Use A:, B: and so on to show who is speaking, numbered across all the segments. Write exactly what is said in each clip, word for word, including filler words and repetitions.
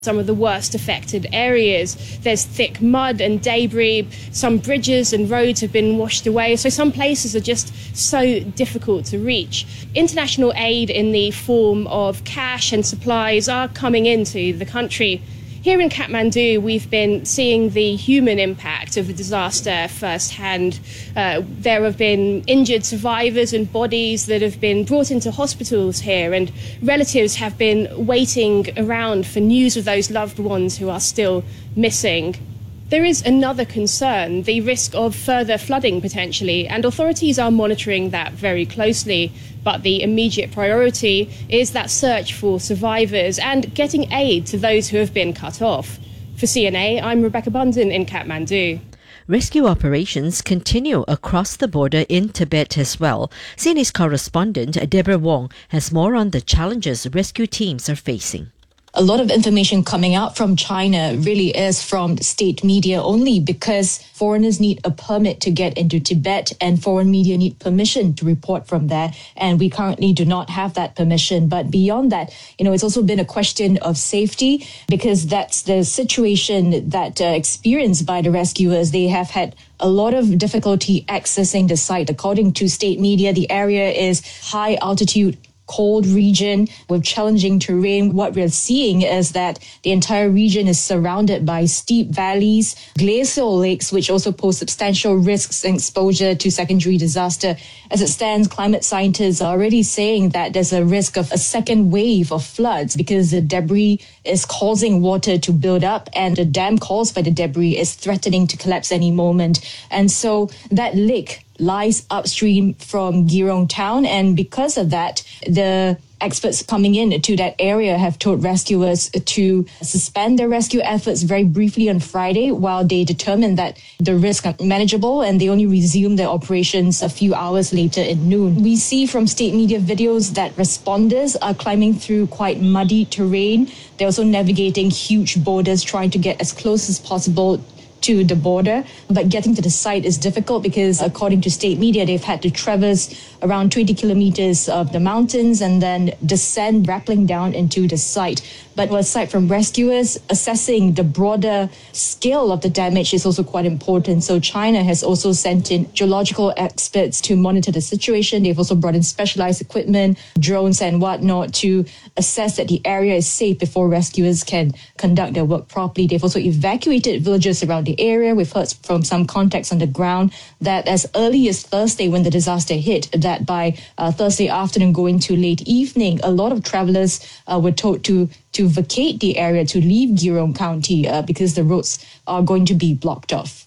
A: some of the worst affected areas. There's thick mud and debris. Some bridges and roads have been washed away. So some places are just so difficult to reach. International aid in the form of cash and supplies are coming into the country. Here in Kathmandu, we've been seeing the human impact of the disaster firsthand. Uh, there have been injured survivors and bodies that have been brought into hospitals here, and relatives have been waiting around for news of those loved ones who are still missing. There is another concern, the risk of further flooding potentially, and authorities are monitoring that very closely. But the immediate priority is that search for survivors and getting aid to those who have been cut off. For C N A, I'm Rebecca Bundon in Kathmandu.
B: Rescue operations continue across the border in Tibet as well. C N A's correspondent Deborah Wong has more on the challenges rescue teams are facing.
C: A lot of information coming out from China really is from state media only, because foreigners need a permit to get into Tibet and foreign media need permission to report from there. And we currently do not have that permission. But beyond that, you know, it's also been a question of safety, because that's the situation that uh, experienced by the rescuers. They have had a lot of difficulty accessing the site. According to state media, the area is high altitude, cold region with challenging terrain. What we're seeing is that the entire region is surrounded by steep valleys, glacial lakes, which also pose substantial risks and exposure to secondary disaster. As it stands, climate scientists are already saying that there's a risk of a second wave of floods because the debris is causing water to build up, and the dam caused by the debris is threatening to collapse any moment. And so that lake lies upstream from Girong town, and because of that, the experts coming in to that area have told rescuers to suspend their rescue efforts very briefly on Friday while they determine that the risks are manageable, and they only resume their operations a few hours later at noon. We see from state media videos that responders are climbing through quite muddy terrain. They're also navigating huge boulders, trying to get as close as possible to the border, but getting to the site is difficult because, according to state media, they've had to traverse around twenty kilometers of the mountains and then descend, rappelling down into the site. But aside from rescuers, assessing the broader scale of the damage is also quite important. So China has also sent in geological experts to monitor the situation. They've also brought in specialized equipment, drones and whatnot, to assess that the area is safe before rescuers can conduct their work properly. They've also evacuated villages around the area. We've heard from some contacts on the ground that as early as Thursday, when the disaster hit, that by uh, Thursday afternoon going to late evening, a lot of travelers uh, were told to to vacate the area, to leave Girong County uh, because the roads are going to be blocked off.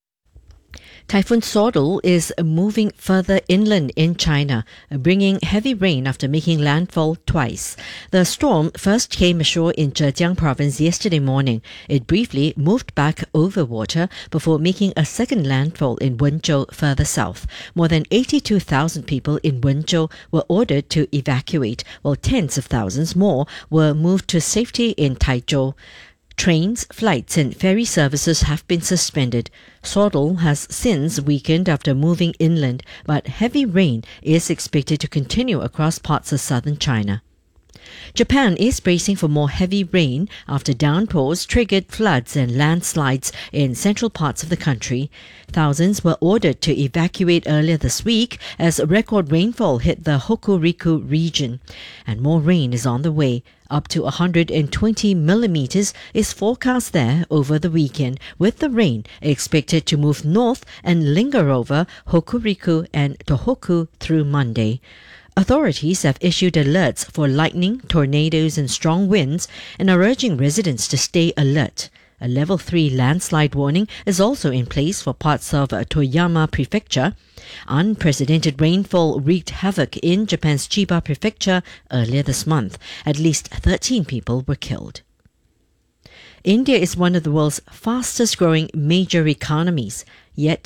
B: Typhoon Sordel is moving further inland in China, bringing heavy rain after making landfall twice. The storm first came ashore in Zhejiang province yesterday morning. It briefly moved back over water before making a second landfall in Wenzhou further south. More than eighty-two thousand people in Wenzhou were ordered to evacuate, while tens of thousands more were moved to safety in Taizhou. Trains, flights and ferry services have been suspended. Sordel has since weakened after moving inland, but heavy rain is expected to continue across parts of southern China. Japan is bracing for more heavy rain after downpours triggered floods and landslides in central parts of the country. Thousands were ordered to evacuate earlier this week as record rainfall hit the Hokuriku region. And more rain is on the way. Up to one hundred twenty millimeters is forecast there over the weekend, with the rain expected to move north and linger over Hokuriku and Tohoku through Monday. Authorities have issued alerts for lightning, tornadoes and strong winds and are urging residents to stay alert. A level three landslide warning is also in place for parts of Toyama Prefecture. Unprecedented rainfall wreaked havoc in Japan's Chiba Prefecture earlier this month. At least thirteen people were killed. India is one of the world's fastest growing major economies, yet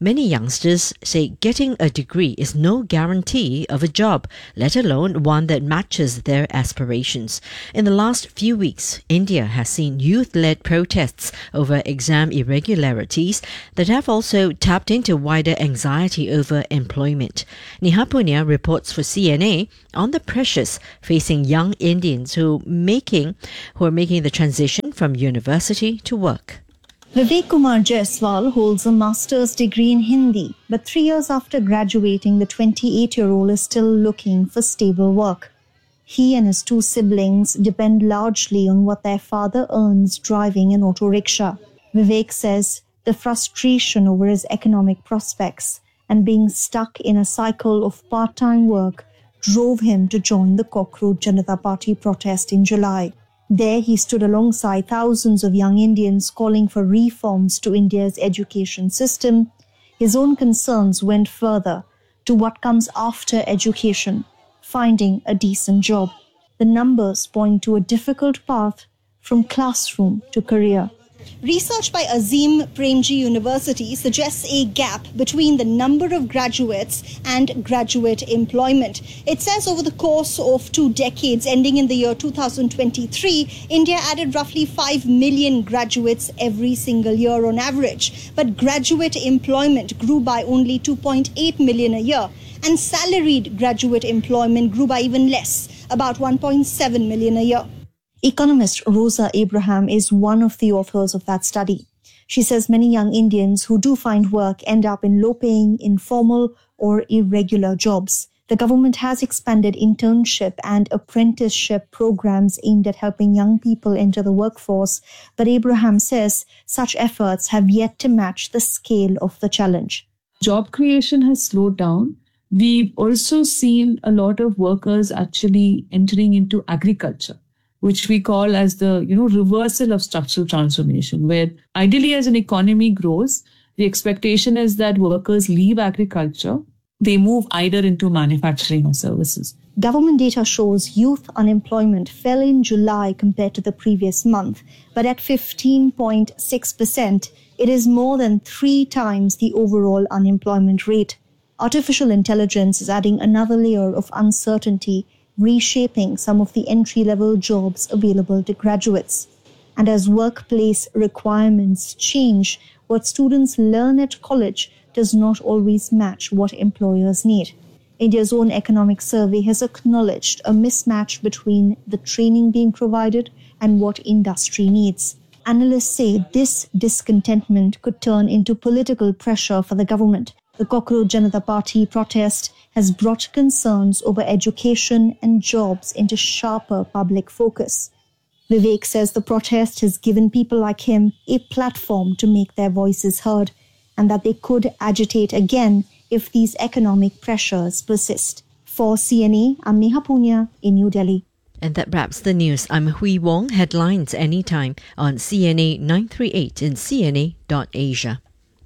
B: Many youngsters say getting a degree is no guarantee of a job, let alone one that matches their aspirations. In the last few weeks, India has seen youth-led protests over exam irregularities that have also tapped into wider anxiety over employment. Neha Punya reports for C N A on the pressures facing young Indians who making who are making the transition from university to work.
D: Vivek Kumar Jaiswal holds a master's degree in Hindi, but three years after graduating, the twenty-eight-year-old is still looking for stable work. He and his two siblings depend largely on what their father earns driving an auto rickshaw. Vivek says the frustration over his economic prospects and being stuck in a cycle of part-time work drove him to join the Cockroach Janata Party protest in July. There he stood alongside thousands of young Indians calling for reforms to India's education system. His own concerns went further to what comes after education, finding a decent job. The numbers point to a difficult path from classroom to career.
E: Research by Azim Premji University suggests a gap between the number of graduates and graduate employment. It says over the course of two decades, ending in the year two thousand twenty-three, India added roughly five million graduates every single year on average. But graduate employment grew by only two point eight million a year, and salaried graduate employment grew by even less, about one point seven million a year.
D: Economist Rosa Abraham is one of the authors of that study. She says many young Indians who do find work end up in low-paying, informal or irregular jobs. The government has expanded internship and apprenticeship programs aimed at helping young people enter the workforce, but Abraham says such efforts have yet to match the scale of the challenge.
F: Job creation has slowed down. We've also seen a lot of workers actually entering into agriculture, which we call as the, you know, reversal of structural transformation, where ideally as an economy grows, the expectation is that workers leave agriculture, they move either into manufacturing or services.
D: Government data shows youth unemployment fell in July compared to the previous month, but at fifteen point six percent, it is more than three times the overall unemployment rate. Artificial intelligence is adding another layer of uncertainty, reshaping some of the entry-level jobs available to graduates. And as workplace requirements change, what students learn at college does not always match what employers need. India's own economic survey has acknowledged a mismatch between the training being provided and what industry needs. Analysts say this discontentment could turn into political pressure for the government. The Cockroach Janata Party protest has brought concerns over education and jobs into sharper public focus. Vivek says the protest has given people like him a platform to make their voices heard, and that they could agitate again if these economic pressures persist. For C N A, I'm Neha Punya in New Delhi.
B: And that wraps the news. I'm Hui Wong. Headlines anytime on C N A nine thirty-eight in C N A dot Asia.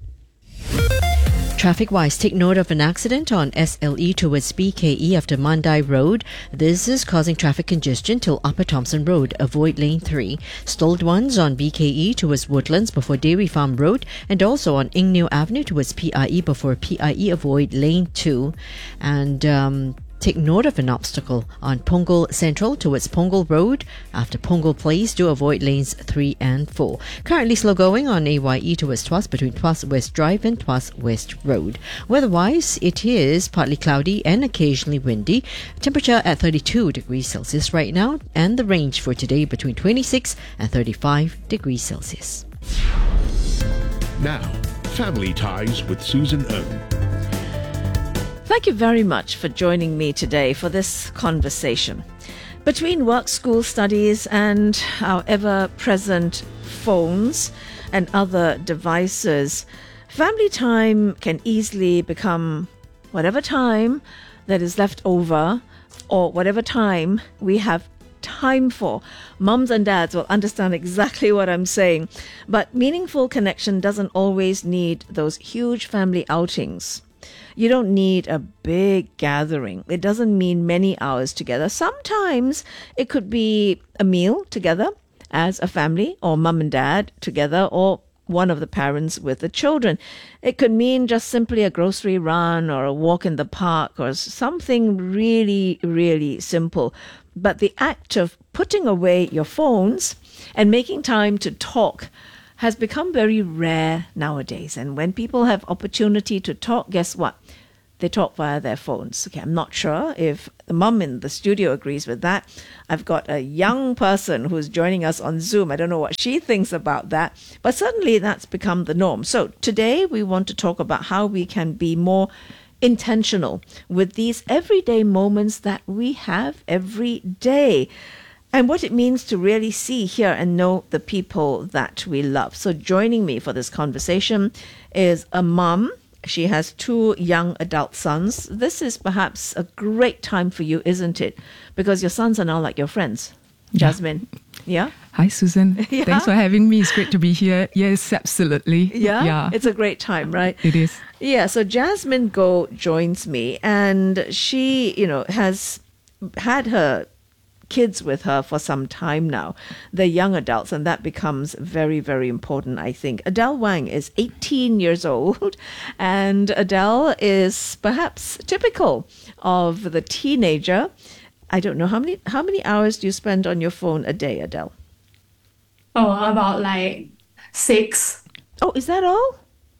B: Traffic-wise, take note of an accident on S L E towards B K E after Mandai Road. This is causing traffic congestion till Upper Thompson Road. Avoid lane three. Stalled ones on B K E towards Woodlands before Dairy Farm Road, and also on Ingnew Avenue towards P I E before P I E. Avoid lane two. And um, take note of an obstacle on Punggol Central towards Punggol Road. After Punggol Place, do avoid lanes three and four. Currently slow going on A Y E towards Tuas between Tuas West Drive and Tuas West Road. Weather-wise, it is partly cloudy and occasionally windy. Temperature at thirty-two degrees Celsius right now, and the range for today between twenty-six and thirty-five degrees Celsius.
G: Now, Family Ties with Susan Ng.
H: Thank you very much for joining me today for this conversation. Between work, school, studies, and our ever-present phones and other devices, family time can easily become whatever time that is left over or whatever time we have time for. Mums and dads will understand exactly what I'm saying. But meaningful connection doesn't always need those huge family outings. You don't need a big gathering. It doesn't mean many hours together. Sometimes it could be a meal together as a family, or mum and dad together, or one of the parents with the children. It could mean just simply a grocery run or a walk in the park or something really, really simple. But the act of putting away your phones and making time to talk has become very rare nowadays. And when people have opportunity to talk, guess what? They talk via their phones. Okay, I'm not sure if the mum in the studio agrees with that. I've got a young person who's joining us on Zoom. I don't know what she thinks about that, but certainly that's become the norm. So today we want to talk about how we can be more intentional with these everyday moments that we have every day, and what it means to really see, hear, and know the people that we love. So joining me for this conversation is a mum. She has two young adult sons. This is perhaps a great time for you, isn't it? Because your sons are now like your friends. Jasmine. Yeah?
I: Hi, Susan.
H: Yeah?
I: Thanks for having me. It's great to be here. Yes, absolutely.
H: Yeah?
I: Yeah.
H: It's a great time, right?
I: It is.
H: Yeah, so Jasmine Goh joins me, and she, you know, has had her kids with her for some time now. They're young adults, and that becomes very, very important, I think. Adele Wang is eighteen years old, and Adele is perhaps typical of the teenager. I don't know, how many how many hours do you spend on your phone a day, Adele?
J: Oh, about like six.
H: Oh, is that all?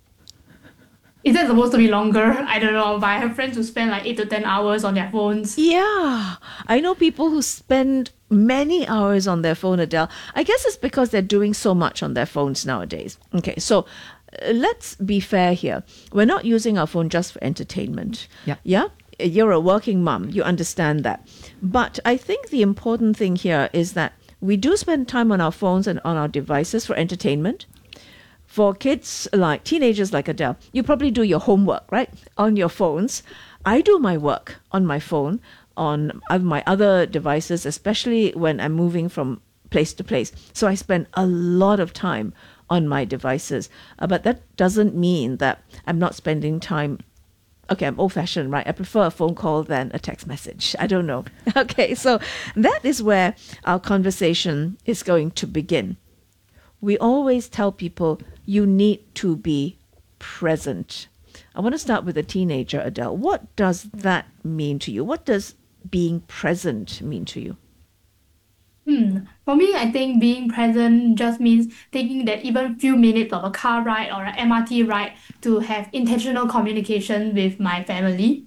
J: Is that supposed to be longer? I don't know, but I have friends who spend like eight to ten hours on their phones.
H: Yeah, I know people who spend many hours on their phone, Adele. I guess it's because they're doing so much on their phones nowadays. Okay, so uh, let's be fair here. We're not using our phone just for entertainment.
I: Yeah.
H: Yeah? You're a working mom. You understand that. But I think the important thing here is that we do spend time on our phones and on our devices for entertainment. For kids like teenagers like Adele, you probably do your homework, right, on your phones. I do my work on my phone, on my other devices, especially when I'm moving from place to place. So I spend a lot of time on my devices. Uh, but that doesn't mean that I'm not spending time. Okay, I'm old-fashioned, right? I prefer a phone call than a text message. I don't know. Okay, so that is where our conversation is going to begin. We always tell people you need to be present. I want to start with a teenager, Adele. What does that mean to you? What does being present mean to you?
J: Hmm. For me, I think being present just means taking that even few minutes of a car ride or an M R T ride to have intentional communication with my family.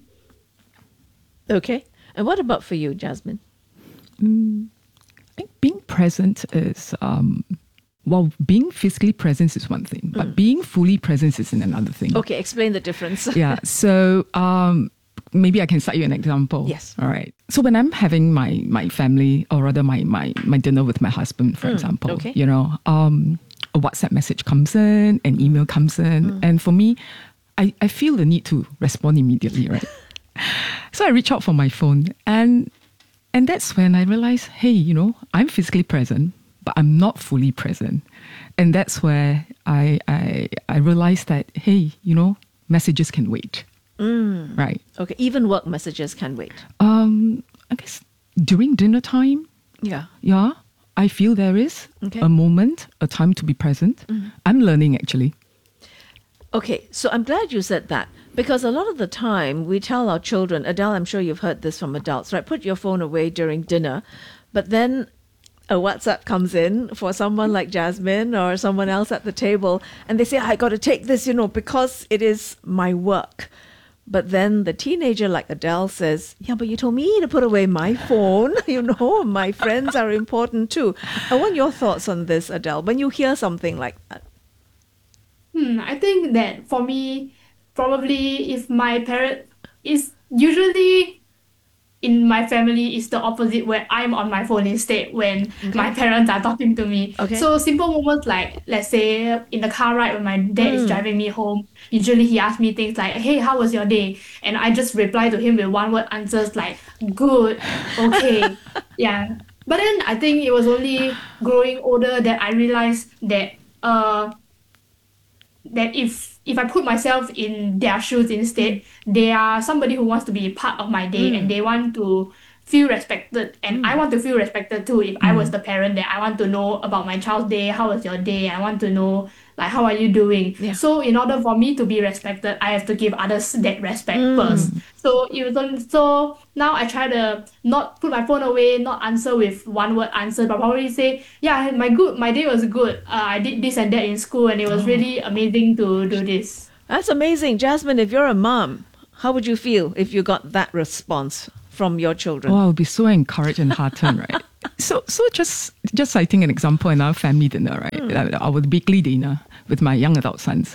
H: Okay. And what about for you, Jasmine?
I: Mm, I think being present is, um, well, being physically present is one thing, but mm. being fully present is another thing.
H: Okay, explain the difference.
I: Yeah. So, um, maybe I can cite you an example.
H: Yes.
I: All right. So when I'm having my my family, or rather my my, my dinner with my husband, for mm, example,
H: okay.
I: you know, um, a WhatsApp message comes in, an email comes in, mm. and for me, I, I feel the need to respond immediately, right? So I reach out for my phone, and and that's when I realize, hey, you know, I'm physically present, but I'm not fully present, and that's where I I I realized that, hey, you know, messages can wait.
H: Mm.
I: Right.
H: Okay. Even work messages can wait.
I: Um, I guess during dinner time.
H: Yeah.
I: Yeah. I feel there is
H: okay.
I: a moment, a time to be present. Mm-hmm. I'm learning actually.
H: Okay. So I'm glad you said that, because a lot of the time we tell our children, Adele, I'm sure you've heard this from adults, right? Put your phone away during dinner, but then a WhatsApp comes in for someone like Jasmine or someone else at the table, and they say, I got to take this, you know, because it is my work. But then the teenager like Adele says, yeah, but you told me to put away my phone. You know, my friends are important too. I want your thoughts on this, Adele, when you hear something like that.
J: Hmm, I think that for me, probably if my parent is usually in my family is the opposite, where I'm on my phone instead when okay. my parents are talking to me.
H: Okay.
J: So simple moments like, let's say in the car ride when my dad mm. is driving me home, usually he asks me things like, hey, how was your day? And I just reply to him with one word answers like, good, okay. Yeah. But then I think it was only growing older that I realized that uh that if if I put myself in their shoes instead, they are somebody who wants to be part of my day mm. and they want to feel respected, and I want to feel respected too. If I was the parent, that I want to know about my child's day, how was your day? I want to know like how are you doing.
H: Yeah.
J: So in order for me to be respected, I have to give others that respect first. So you don't. So now I try to not put my phone away, not answer with one word answer, but probably say, yeah, my good, my day was good. Uh, I did this and that in school, and it was really amazing to do this.
H: That's amazing. Jasmine, if you're a mom, how would you feel if you got that response from your children?
I: Oh, I'll be so encouraged and heartened, right? So, so just just citing an example in our family dinner, right? Mm. Our weekly dinner with my young adult sons.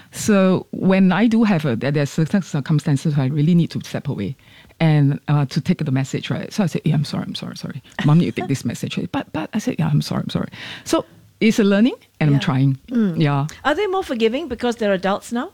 I: So when I do have a, there's certain circumstances where I really need to step away and uh, to take the message, right? So I said, yeah, I'm sorry, I'm sorry, sorry. Mom, you take this message. But but I said, yeah, I'm sorry, I'm sorry. So it's a learning and
H: Yeah.
I: I'm trying.
H: Mm.
I: Yeah.
H: Are they more forgiving because they're adults now?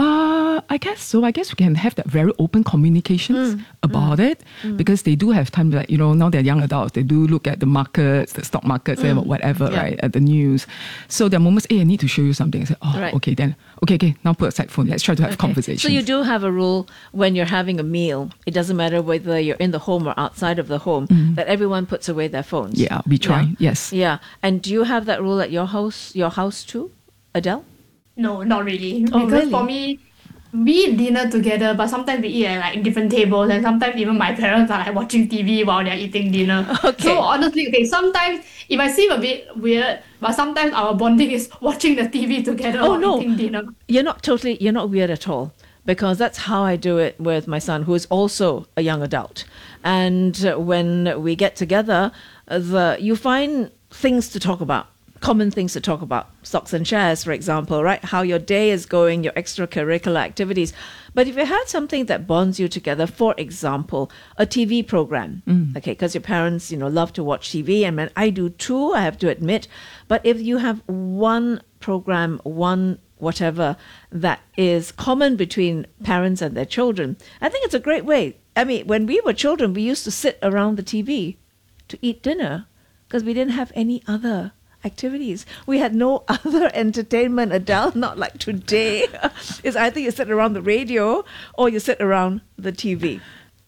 I: Uh, I guess so. I guess we can have that very open communications
H: Mm,
I: about it because they do have time, like, you know, now they're young adults, they do look at the markets, the stock markets, and whatever,
H: Yeah.
I: right, at the news. So there are moments, hey, I need to show you something. I say, oh,
H: Right.
I: okay, then, okay, okay, now put aside phone. Let's try to have
H: Okay.
I: conversations.
H: So you do have a rule when you're having a meal, it doesn't matter whether you're in the home or outside of the home, that everyone puts away their phones.
I: Yeah, we try, yes.
H: Yeah. And do you have that rule at your house, your house too, Adele?
J: No, not really.
H: Oh,
J: because
H: really?
J: for me, we eat dinner together, but sometimes we eat at like different tables, and sometimes even my parents are like watching T V while they're eating dinner.
H: Okay.
J: So honestly, okay, sometimes it might seem a bit weird, but sometimes our bonding is watching the T V together
H: Oh,
J: while
H: no.
J: eating dinner.
H: You're not totally, you're not weird at all. Because that's how I do it with my son, who is also a young adult. And uh, when we get together, uh, the you find things to talk about, common things to talk about, stocks and shares, for example, right? How your day is going, your extracurricular activities. But if you had something that bonds you together, for example, a T V program, okay, because your parents, you know, love to watch T V, and I do too, I have to admit. But if you have one program, one whatever that is common between parents and their children, I think it's a great way. I mean, when we were children, we used to sit around the T V to eat dinner because we didn't have any other activities. We had no other entertainment, Adele, not like today. It's either you sit around the radio or you sit around the T V.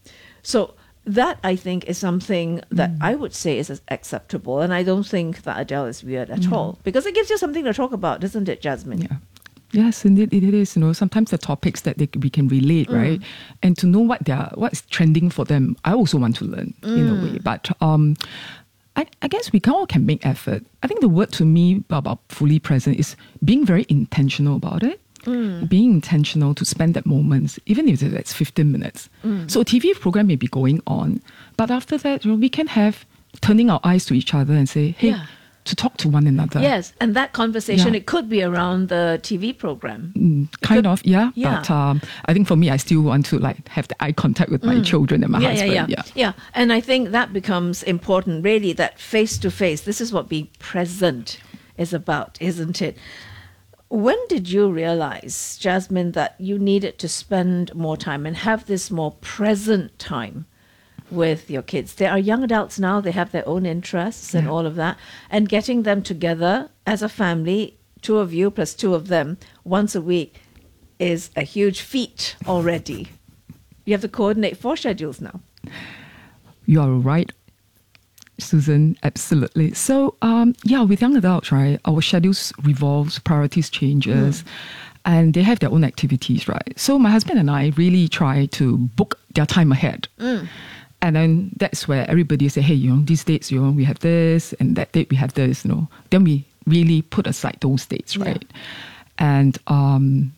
H: So that, I think, is something that I would say is acceptable. And I don't think that Adele is weird at all, because it gives you something to talk about, doesn't it, Jasmine?
I: Yeah. Yes, indeed it is. You know, sometimes the topics that they, we can relate, right, and to know what they are, what's trending for them. I also want to learn in a way, but um, I, I guess we can all can make effort. I think the word to me about fully present is being very intentional about it. Mm. Being intentional to spend that moment, even if it's fifteen minutes. Mm. So a T V program may be going on, but after that, you know, we can have turning our eyes to each other and say, hey. Yeah. To talk to one another.
H: Yes, and that conversation,
I: Yeah.
H: it could be around the T V program.
I: Mm, kind
H: could-
I: of, yeah.
H: yeah.
I: But um, I think for me, I still want to like have the eye contact with my children and my
H: yeah,
I: husband.
H: yeah, yeah, yeah. And I think that becomes important, really, that face to face. This is what being present is about, isn't it? When did you realize, Jasmine, that you needed to spend more time and have this more present time with your kids? They are young adults now, they have their own interests and
I: Yeah.
H: all of that. And getting them together as a family, two of you plus two of them, once a week is a huge feat already. You have to coordinate four schedules now.
I: You are right, Susan, absolutely. So, um, yeah, with young adults, right, our schedules revolves, priorities changes, and they have their own activities, right? So my husband and I really try to book their time ahead. And then that's where everybody say, hey, you know, these dates, you know, we have this, and that date we have this, you know. Then we really put aside those dates, right? And um,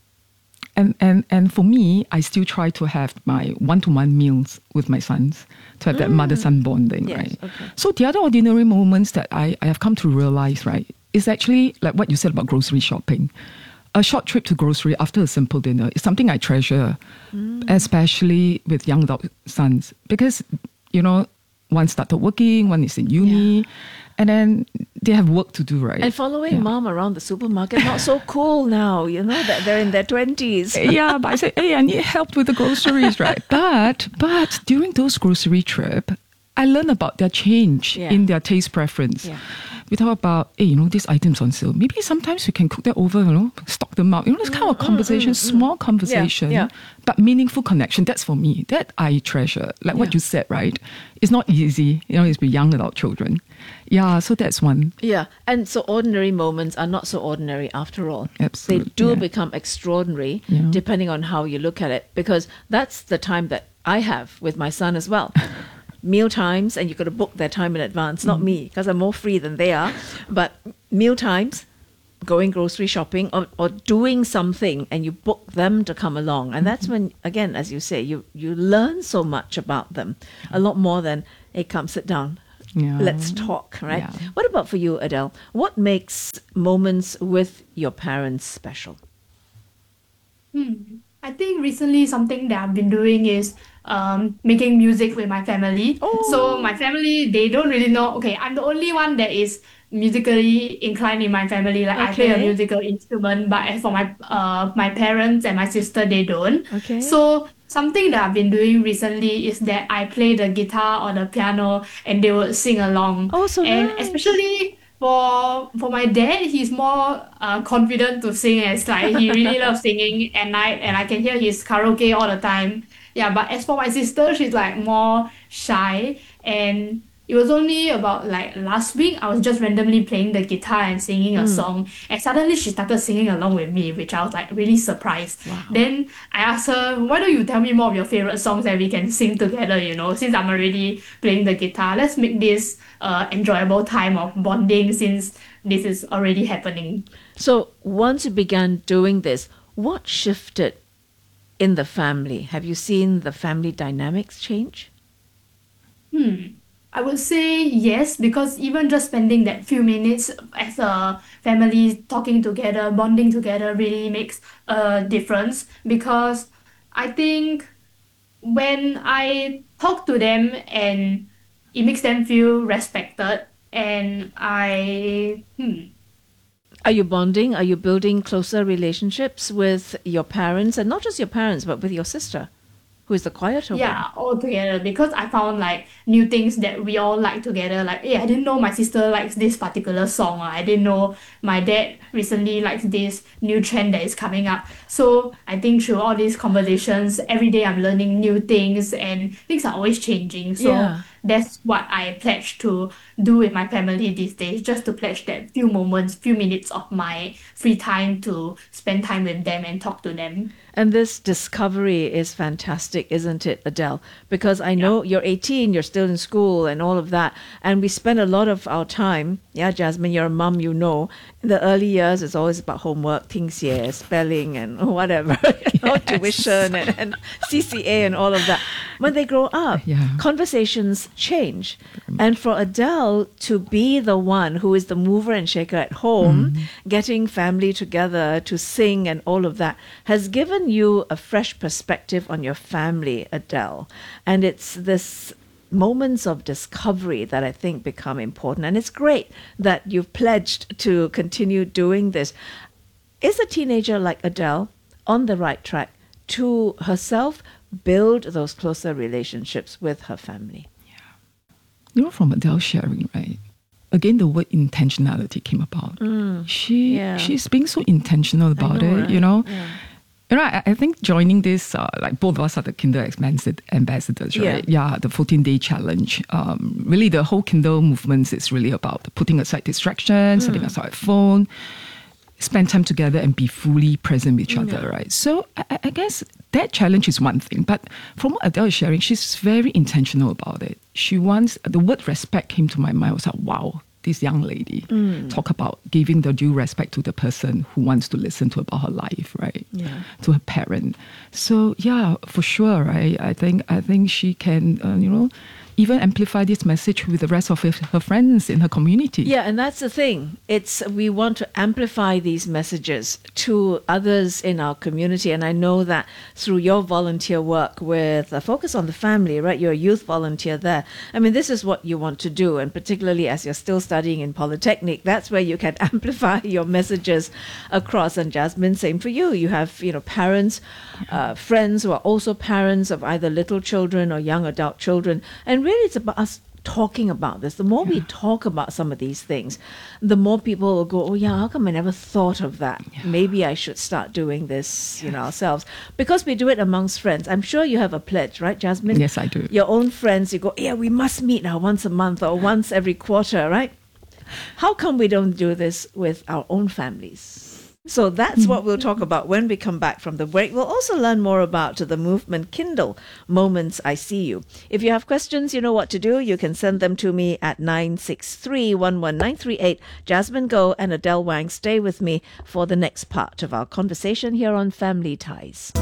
I: and and and for me, I still try to have my one-to-one meals with my sons to have that mother-son bonding,
H: Yes,
I: right?
H: okay.
I: So the other ordinary moments that I, I have come to realize, right, is actually like what you said about grocery shopping. A short trip to grocery after a simple dinner is something I treasure, especially with young adult sons, because, you know, one started working, one is in uni,
H: Yeah.
I: and then they have work to do, right?
H: And following
I: Yeah.
H: mom around the supermarket, not so cool now, you know, that they're in their twenties.
I: Yeah, but I say, hey, I need help with the groceries, right? But but during those grocery trip, I learn about their change
H: Yeah.
I: in their taste preference.
H: Yeah.
I: We talk about, hey, you know, this item's on sale. Maybe sometimes we can cook that over, you know, stock them out. You know, this kind of conversation, small conversation,
H: Yeah, yeah.
I: but meaningful connection. That's for me. That I treasure. Like what
H: Yeah.
I: you said, right? It's not easy, you know, it's with young adult children. Yeah, so that's one.
H: Yeah, and so ordinary moments are not so ordinary after all.
I: Absolutely,
H: They do
I: yeah.
H: become extraordinary
I: Yeah.
H: depending on how you look at it, because that's the time that I have with my son as well. Meal times, and you've got to book their time in advance, not me, because I'm more free than they are. But meal times, going grocery shopping, or, or doing something, and you book them to come along. And that's when, again, as you say, you, you learn so much about them, a lot more than, hey, come sit down.
I: Yeah.
H: Let's talk, right?
I: Yeah.
H: What about for you, Adele? What makes moments with your parents special?
J: Hmm. I think recently something that I've been doing is um, making music with my family. So my family, they don't really know. Okay, I'm the only one that is musically inclined in my family. Like I play a
H: Okay.
J: musical instrument, but as for my uh my parents and my sister, they don't.
H: Okay.
J: So something that I've been doing recently is that I play the guitar or the piano, and they would sing along.
H: Oh, so
J: and
H: nice.
J: especially for for my dad, he's more uh, confident to sing. As like he really loves singing at night, and I can hear his karaoke all the time. Yeah, but as for my sister, she's like more shy, and it was only about like last week I was just randomly playing the guitar and singing a song, and suddenly she started singing along with me, which I was like really surprised. Then I asked her, why don't you tell me more of your favorite songs that we can sing together, you know, since I'm already playing the guitar. Let's make this uh, enjoyable time of bonding since this is already happening.
H: So once you began doing this, what shifted in the family? Have you seen the family dynamics change?
J: Hmm. I would say yes, because even just spending that few minutes as a family talking together, bonding together really makes a difference. Because I think when I talk to them and it makes them feel respected, and I hmm,
H: Are you bonding? Are you building closer relationships with your parents, and not just your parents, but with your sister, who is the quieter one?
J: yeah, all together, because I found like new things that we all like together. Like, hey, I didn't know my sister likes this particular song. Or I didn't know my dad recently likes this new trend that is coming up. So I think through all these conversations, every day I'm learning new things, and things are always changing. So
H: Yeah.
J: that's what I pledge to do with my family these days, just to pledge that few moments, few minutes of my free time to spend time with them and talk to them.
H: And this discovery is fantastic, isn't it, Adele? Because I know you're eighteen, you're still in school and all of that. And we spend a lot of our time, yeah, Jasmine, you're a mum, you know. In the early years, it's always about homework, things here, spelling and whatever, you know, tuition and, and C C A and all of that. When they grow up,
I: Yeah.
H: conversations change. And for Adele to be the one who is the mover and shaker at home, getting family together to sing and all of that, has given you a fresh perspective on your family, Adele. And it's this moments of discovery that I think become important. And it's great that you've pledged to continue doing this. Is a teenager like Adele on the right track to herself build those closer relationships with her family?
I: You know, from Adele sharing, right? Again, the word intentionality came about. She
H: yeah.
I: she's being so intentional about
H: know,
I: it,
H: right?
I: you know.
H: Yeah.
I: You know, I, I think joining this, uh, like both of us are the Kindle ambassadors, ambassadors right? Yeah, the fourteen-day challenge. Um, really, the whole Kindle movement is really about putting aside distractions, setting aside phone, spend time together and be fully present with each other, right? So I, I guess that challenge is one thing. But from what Adele is sharing, she's very intentional about it. She wants, the word respect came to my mind. I was like, wow, this young lady talk about giving the due respect to the person who wants to listen to about her life, right?
H: Yeah.
I: To her parent. So yeah, for sure, right? I think I think she can, uh, you know, even amplify this message with the rest of her, her friends in her community.
H: Yeah, and that's the thing. It's we want to amplify these messages to others in our community. And I know that through your volunteer work with a focus on the family, right? You're a youth volunteer there. I mean, this is what you want to do. And particularly as you're still studying in Polytechnic, that's where you can amplify your messages across. And Jasmine, same for you. You have, you know, parents, uh, friends who are also parents of either little children or young adult children. And really really it's about us talking about this. The more yeah. we talk about some of these things, the more people will go, oh yeah, how come I never thought of that? Yeah. Maybe I should start doing this, yes. you know, ourselves. Because we do it amongst friends. I'm sure you have a pledge, right, Jasmine?
I: Yes, I do.
H: Your own friends, you go, yeah, we must meet now once a month or once every quarter, right? How come we don't do this with our own families? So that's what we'll talk about when we come back from the break. We'll also learn more about the movement Kindle, Moments I See You. If you have questions, you know what to do. You can send them to me at nine six three, one one nine three eight. Jasmine Goh and Adele Wang stay with me for the next part of our conversation here on Family Ties.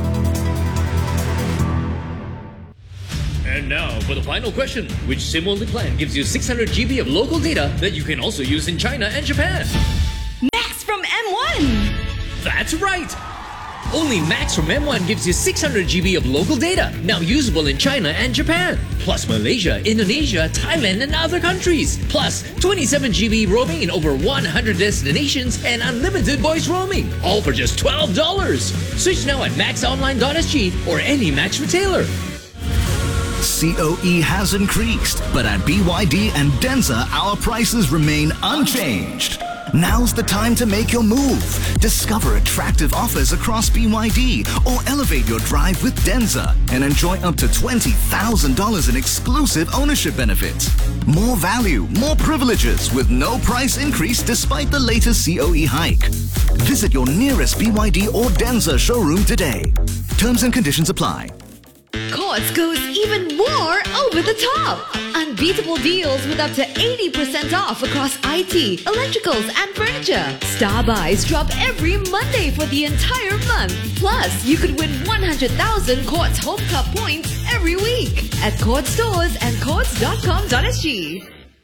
K: And now for the final question. Which SIM-only plan gives you six hundred gigabytes of local data that you can also use in China and Japan?
L: Max from M one!
K: That's right! Only Max from M one gives you six hundred gigabytes of local data, now usable in China and Japan. Plus Malaysia, Indonesia, Thailand and other countries. Plus twenty-seven gigabytes roaming in over one hundred destinations and unlimited voice roaming. All for just twelve dollars. Switch now at max online dot s g or any Max retailer.
M: C O E has increased, but at B Y D and Denza, our prices remain unchanged. Now's the time to make your move. Discover attractive offers across B Y D or elevate your drive with Denza and enjoy up to twenty thousand dollars in exclusive ownership benefits. More value, more privileges with no price increase despite the latest C O E hike. Visit your nearest B Y D or Denza showroom today. Terms and conditions apply.
L: Courts goes even more over the top. Unbeatable deals with up to eighty percent off across I T, electricals and furniture. Star buys drop every Monday for the entire month. Plus, you could win one hundred thousand Courts Home Club points every week at Courts stores and courts dot com dot s g.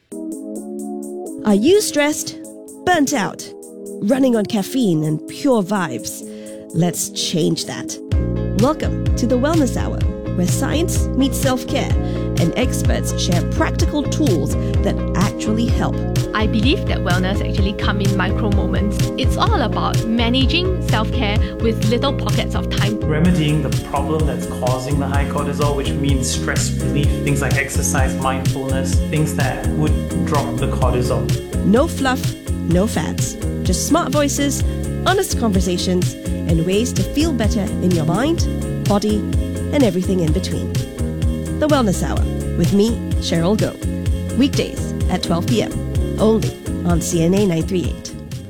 N: Are you stressed? Burnt out? Running on caffeine and pure vibes? Let's change that. Welcome to the Wellness Hour, where science meets self-care and experts share practical tools that actually help.
O: I believe that wellness actually comes in micro moments. It's all about managing self-care with little pockets of time.
P: Remedying the problem that's causing the high cortisol, which means stress relief, things like exercise, mindfulness, things that would drop the cortisol.
N: No fluff, no fads. Just smart voices, honest conversations, and ways to feel better in your mind, body, and everything in between. The Wellness Hour with me, Cheryl Goh. Weekdays at twelve p.m. only on C N A nine thirty-eight.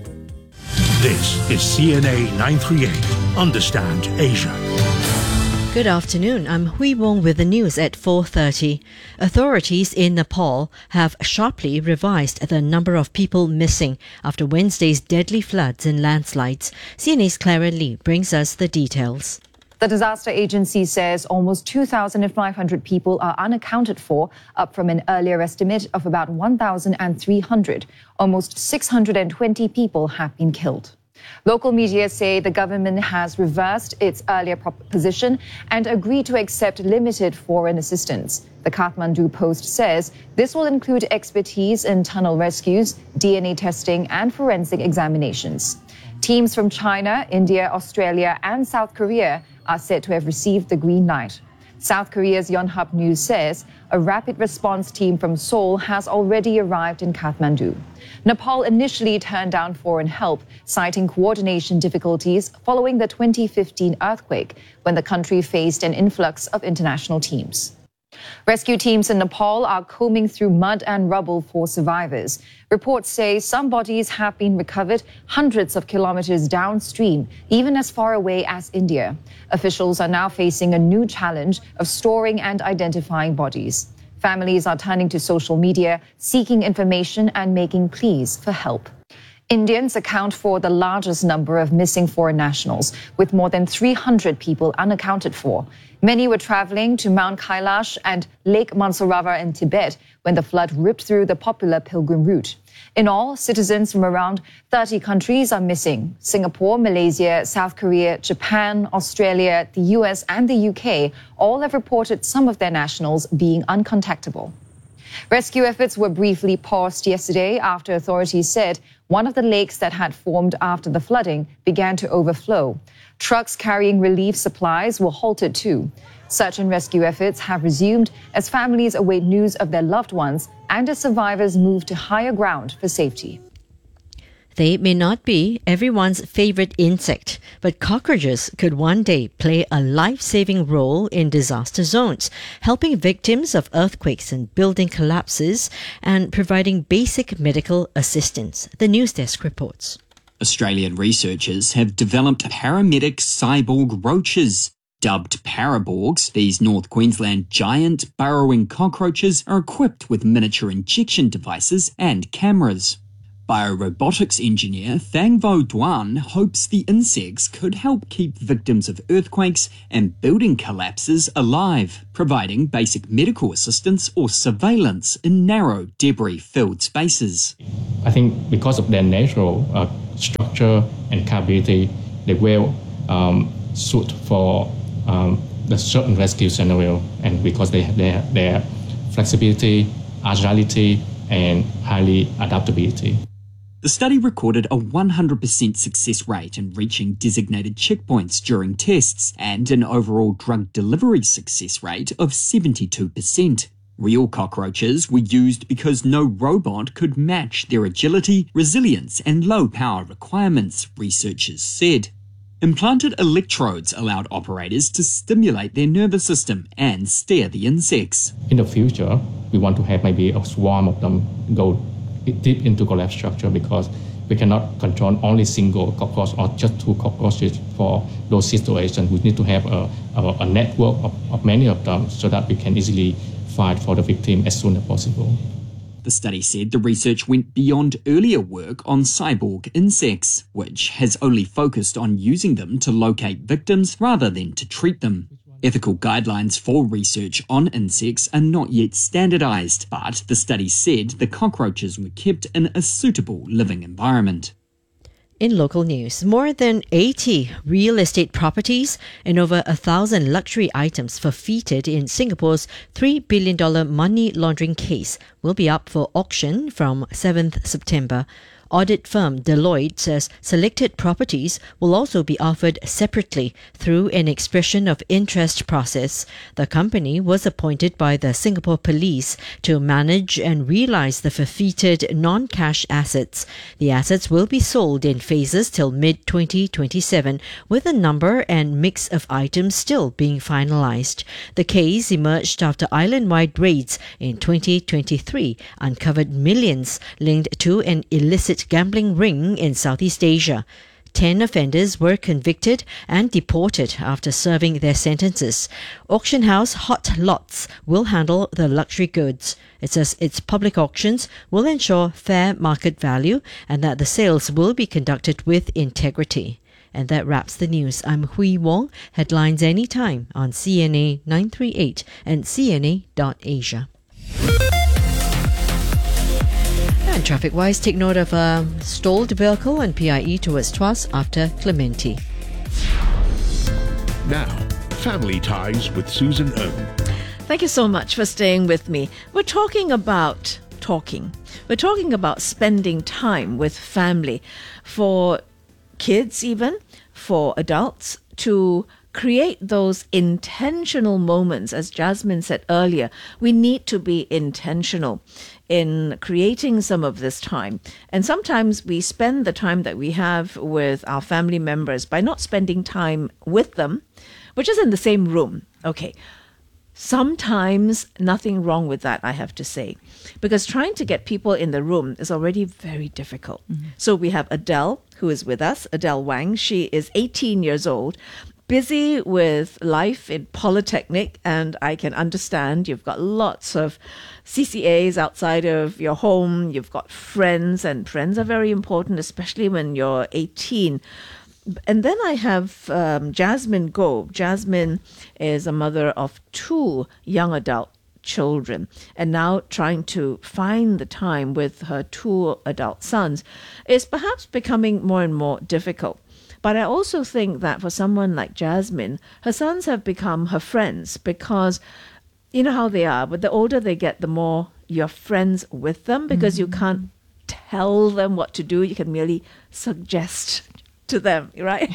G: This is C N A nine thirty-eight. Understand Asia.
B: Good afternoon. I'm Hui Wong with the news at four thirty. Authorities in Nepal have sharply revised the number of people missing after Wednesday's deadly floods and landslides. C N A's Clara Lee brings us the details.
Q: The disaster agency says almost two thousand five hundred people are unaccounted for, up from an earlier estimate of about one thousand three hundred. Almost six hundred twenty people have been killed. Local media say the government has reversed its earlier position and agreed to accept limited foreign assistance. The Kathmandu Post says this will include expertise in tunnel rescues, D N A testing and forensic examinations. Teams from China, India, Australia and South Korea are said to have received the green light. South Korea's Yonhap News says a rapid response team from Seoul has already arrived in Kathmandu. Nepal initially turned down foreign help, citing coordination difficulties following the twenty fifteen earthquake, when the country faced an influx of international teams. Rescue teams in Nepal are combing through mud and rubble for survivors. Reports say some bodies have been recovered hundreds of kilometers downstream, even as far away as India. Officials are now facing a new challenge of storing and identifying bodies. Families are turning to social media, seeking information and making pleas for help. Indians account for the largest number of missing foreign nationals, with more than three hundred people unaccounted for. Many were traveling to Mount Kailash and Lake Mansarovar in Tibet when the flood ripped through the popular pilgrim route. In all, citizens from around thirty countries are missing. Singapore, Malaysia, South Korea, Japan, Australia, the U S and the U K all have reported some of their nationals being uncontactable. Rescue efforts were briefly paused yesterday after authorities said one of the lakes that had formed after the flooding began to overflow. Trucks carrying relief supplies were halted too. Search and rescue efforts have resumed as families await news of their loved ones and as survivors move to higher ground for safety.
B: They may not be everyone's favorite insect, but cockroaches could one day play a life-saving role in disaster zones, helping victims of earthquakes and building collapses and providing basic medical assistance. The News Desk reports.
R: Australian researchers have developed paramedic cyborg roaches. Dubbed paraborgs, these North Queensland giant burrowing cockroaches are equipped with miniature injection devices and cameras. Biorobotics engineer Thang Vo Duan hopes the insects could help keep victims of earthquakes and building collapses alive, providing basic medical assistance or surveillance in narrow, debris-filled spaces.
S: I think because of their natural uh, structure and capability, they will um, suit for um, the certain rescue scenario, and because they have their, their flexibility, agility, and highly adaptability.
R: The study recorded a one hundred percent success rate in reaching designated checkpoints during tests and an overall drug delivery success rate of seventy-two percent. Real cockroaches were used because no robot could match their agility, resilience, and low power requirements, researchers said. Implanted electrodes allowed operators to stimulate their nervous system and steer the insects.
S: In the future, we want to have maybe a swarm of them go deep into collapse structure because we cannot control only single cockroach or just two cockroaches for those situations. We need to have a, a, a network of, of many of them so that we can easily fight for the victim as soon as possible.
R: The study said the research went beyond earlier work on cyborg insects, which has only focused on using them to locate victims rather than to treat them. Ethical guidelines for research on insects are not yet standardized, but the study said the cockroaches were kept in a suitable living environment.
B: In local news, more than eighty real estate properties and over a thousand luxury items forfeited in Singapore's three billion dollars money laundering case will be up for auction from seventh September. Audit firm Deloitte says selected properties will also be offered separately through an expression of interest process. The company was appointed by the Singapore Police to manage and realise the forfeited non-cash assets. The assets will be sold in phases till mid twenty twenty-seven, with a number and mix of items still being finalised. The case emerged after island-wide raids in twenty twenty-three uncovered millions linked to an illicit gambling ring in Southeast Asia. Ten offenders were convicted and deported after serving their sentences. Auction house Hot Lots will handle the luxury goods. It says its public auctions will ensure fair market value and that the sales will be conducted with integrity. And that wraps the news. I'm Hui Wong. Headlines anytime on C N A nine three eight and C N A dot asia. And traffic-wise, take note of a stalled vehicle on P I E towards Tuas after Clementi.
G: Now, Family Ties with Susan Ng.
H: Thank you so much for staying with me. We're talking about talking. We're talking about spending time with family, for kids even, for adults, to create those intentional moments. As Jasmine said earlier, we need to be intentional in creating some of this time. And sometimes we spend the time that we have with our family members by not spending time with them, which is in the same room. Okay. Sometimes nothing wrong with that, I have to say, because trying to get people in the room is already very difficult. Mm-hmm. So we have Adele, who is with us, Adele Wang. She is eighteen years old, busy with life in Polytechnic, and I can understand you've got lots of C C As outside of your home. You've got friends, and friends are very important, especially when you're eighteen. And then I have um, Jasmine Goh. Jasmine is a mother of two young adult children, and now trying to find the time with her two adult sons is perhaps becoming more and more difficult. But I also think that for someone like Jasmine, her sons have become her friends, because you know how they are, but the older they get, the more you're friends with them because you can't tell them what to do. You can merely suggest to them, right?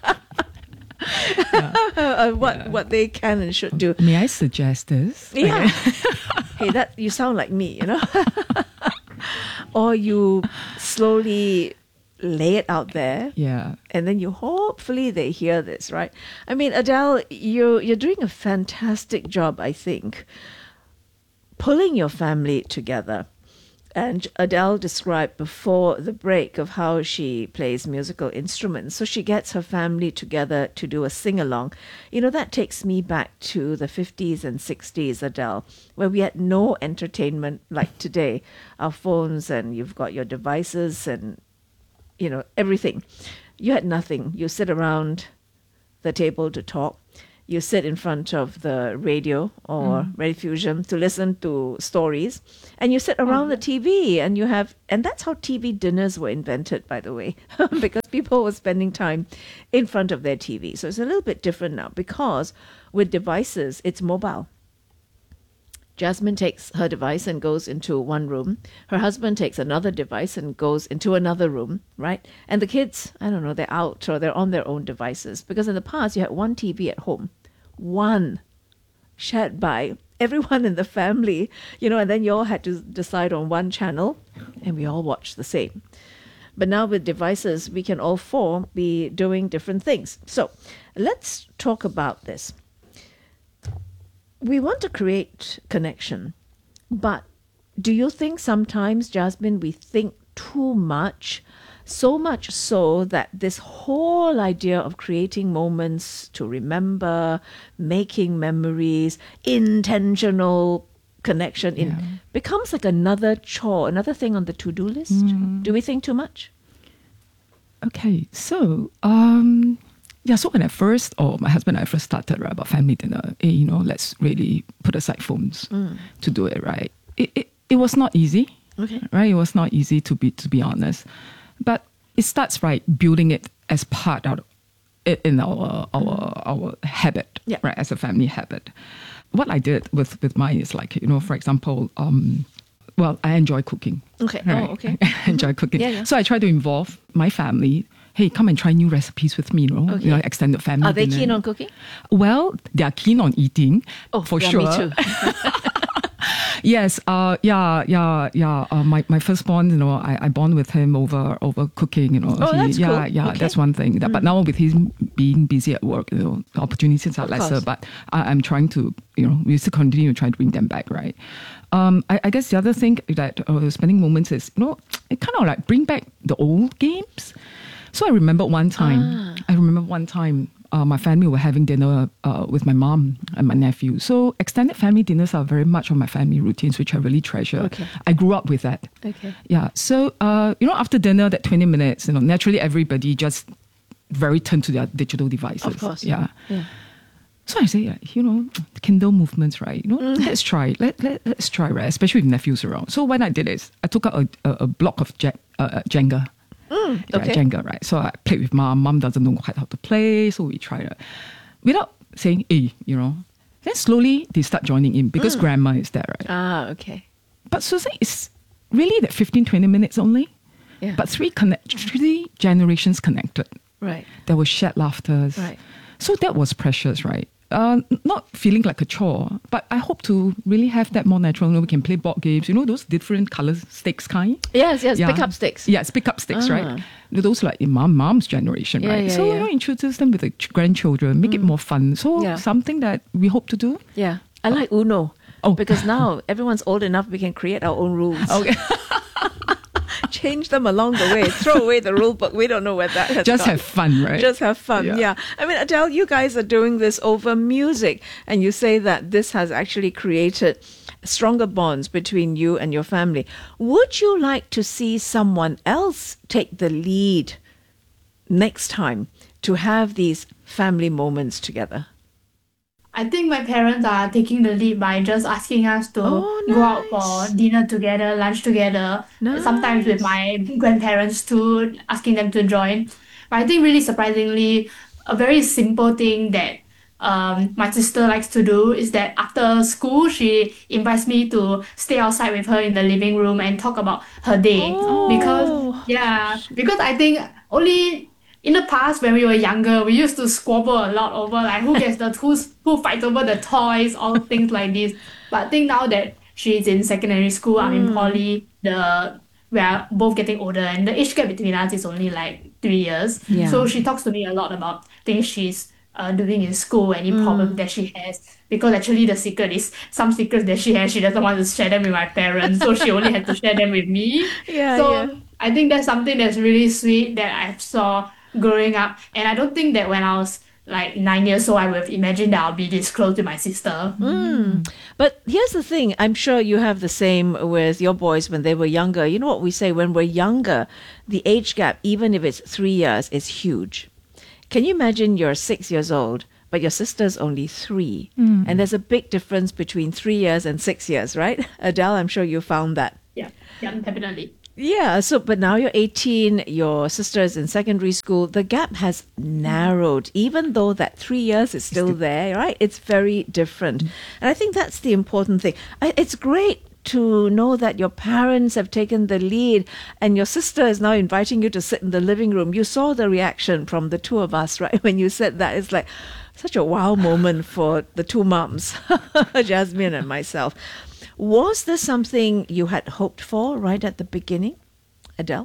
H: uh, what
I: Yeah.
H: what they can and should do.
I: May I suggest this?
H: Yeah. Hey, that you sound like me, you know. Or you slowly lay it out there.
I: Yeah.
H: And then you hopefully they hear this, right? I mean, Adele, you you're doing a fantastic job, I think, pulling your family together. And Adele described before the break of how she plays musical instruments. So she gets her family together to do a sing-along. You know, that takes me back to the fifties and sixties, Adele, where we had no entertainment like today. Our phones, and you've got your devices and, you know, everything. You had nothing. You sit around the table to talk. You sit in front of the radio or
I: Mm.
H: Rediffusion to listen to stories, and you sit around the T V and you have, and that's how T V dinners were invented, by the way, because people were spending time in front of their T V. So it's a little bit different now because with devices, it's mobile. Jasmine takes her device and goes into one room. Her husband takes another device and goes into another room, right? And the kids, I don't know, they're out or they're on their own devices. Because in the past, you had one T V at home. One. Shared by everyone in the family, you know, and then you all had to decide on one channel and we all watched the same. But now with devices, we can all four be doing different things. So let's talk about this. We want to create connection, but do you think sometimes, Jasmine, we think too much, so much so that this whole idea of creating moments to remember, making memories, intentional connection in
I: Yeah.
H: becomes like another chore, another thing on the to-do list?
I: Mm.
H: Do we think too much?
I: Okay, so um, yeah, so when I first, or my husband and I first started right, about family dinner, eh, you know, let's really put aside phones
H: Mm.
I: to do it, right? It, it it was not easy,
H: Okay.
I: right? It was not easy to be to be honest, but it starts right building it as part of it in our our our habit,
H: Yeah.
I: right? As a family habit. What I did with with mine is like, you know, for example, um, well, I enjoy cooking.
H: Okay.
I: Right?
H: Oh, okay.
I: I enjoy cooking.
H: Yeah, yeah.
I: So I try to involve my family. Hey, come and try new recipes with me, you know,
H: Okay.
I: you know, extended family.
H: Are they
I: dinner.
H: keen on cooking?
I: Well, they are keen on eating.
H: Oh,
I: for
H: yeah,
I: sure.
H: me too.
I: Yes, uh, yeah, yeah, yeah. Uh, my my firstborn, you know, I, I bond with him over over cooking, you know.
H: Oh, that's
I: yeah,
H: cool.
I: yeah,
H: Okay.
I: that's one thing. That, But
H: Mm.
I: now with him being busy at work, you know, the opportunities are
H: Of
I: lesser.
H: course.
I: But I, I'm trying to, you know, we still continue to try to bring them back, right? Um, I, I guess the other thing that uh, spending moments is, you know, it kind of like bring back the old games. So I remember one time.
H: Ah.
I: I remember one time. Uh, my family were having dinner uh, with my mom and my nephew. So extended family dinners are very much on my family routines, which I really treasure.
H: Okay.
I: I grew up with that.
H: Okay.
I: Yeah. So, uh, you know, after dinner, that twenty minutes, you know, naturally everybody just very turned to their digital devices.
H: Of course.
I: Yeah.
H: Yeah.
I: So I say, like, you know, Kindle movements, right? You know,
H: Mm.
I: let's try. Let, let, let's try, right? Especially with nephews around. So when I did this, I took out a, a, a block of Je- uh, Jenga.
H: Mm,
I: Yeah,
H: okay.
I: Jenga, right? So I played with mom. Mom doesn't know quite how to play, so we tried it without saying, "Hey," you know. Then slowly they start joining in because
H: Mm.
I: grandma is there, right?
H: Ah, okay.
I: But Susan, it's really that fifteen, twenty minutes only.
H: Yeah.
I: But three connect, three generations connected.
H: Right.
I: There was shared laughters.
H: Right.
I: So that was precious, right? Uh, not feeling like a chore, but I hope to really have that more natural. You know, we can play board games, you know, those different color sticks kind.
H: Yes, yes,
I: Yeah.
H: pick up sticks.
I: Yes, pick up sticks,
H: Ah.
I: right? Those like in mom, mom's generation,
H: Yeah,
I: right?
H: yeah,
I: so
H: yeah.
I: you know, introduce them with the ch- grandchildren, make it more fun. So
H: Yeah.
I: something that we hope to do.
H: Yeah. I like Uno.
I: Oh.
H: Because now everyone's old enough, we can create our own rules.
I: Okay.
H: Change them along the way. Throw away the rule book. We don't know where that has
I: Just
H: gone.
I: have fun, right?
H: Just have fun.
I: Yeah.
H: Yeah. I mean, Adele, you guys are doing this over music, and you say that this has actually created stronger bonds between you and your family. Would you like to see someone else take the lead next time to have these family moments together?
J: I think my parents are taking the lead by just asking us to
H: Oh,
J: go out for dinner together, lunch together. Sometimes with my grandparents too, asking them to join. But I think really surprisingly, a very simple thing that um, my sister likes to do is that after school, she invites me to stay outside with her in the living room and talk about her day.
H: Oh.
J: Because, yeah, because I think only in the past when we were younger, we used to squabble a lot over like who gets the who's, who fights over the toys, all things like this. But I think now that she's in secondary school, I'm in
H: Mm.
J: poly, the we are both getting older and the age gap between us is only like three years.
H: Yeah.
J: So she talks to me a lot about things she's uh, doing in school, any
H: Mm.
J: problems that she has. Because actually the secret is some secrets that she has, she doesn't want to share them with my parents. So she only had to share them with me.
H: Yeah,
J: so
H: yeah.
J: I think that's something that's really sweet that I saw growing up. And I don't think that when I was like nine years old, I would have imagined that I'll be this close to my sister.
H: Mm. But here's the thing, I'm sure you have the same with your boys when they were younger. You know what we say, when we're younger, the age gap, even if it's three years, is huge. Can you imagine you're six years old, but your sister's only three?
J: Mm.
H: And there's a big difference between three years and six years, right? Adele, I'm sure you found that.
J: Yeah, yeah, definitely.
H: Yeah, so but now you're eighteen, your sister is in secondary school. The gap has narrowed, even though that three years is still there, right? It's very different. And I think that's the important thing. I, it's great to know that your parents have taken the lead and your sister is now inviting you to sit in the living room. You saw the reaction from the two of us, right? When you said that, it's like such a wow moment for the two moms, Jasmine and myself. Was this something you had hoped for right at the beginning, Adele?